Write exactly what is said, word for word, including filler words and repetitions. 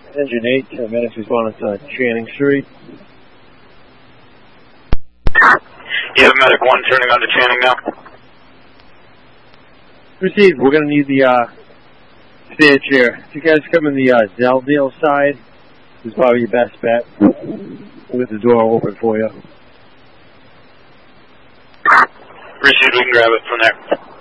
Engine eight, uh, medics responding to uh, Channing Street. You have medic one turning onto Channing now. Received. We're going to need the uh, spare chair. If you guys come in the uh, Zeldale side, this is probably your best bet. We'll get the door open for you. Received. We can grab it from there.